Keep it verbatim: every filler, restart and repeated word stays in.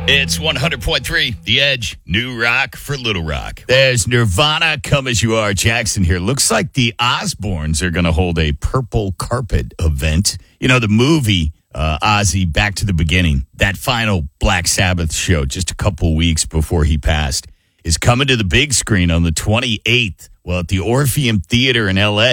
It's one hundred point three, The Edge, New Rock for Little Rock. There's Nirvana, Come As You Are, Jackson here. Looks like the Osbournes are going to hold a purple carpet event. You know, the movie, uh, Ozzy, Back to the Beginning, that final Black Sabbath show just a couple weeks before he passed, is coming to the big screen on the twenty-eighth. Well, at the Orpheum Theater in L A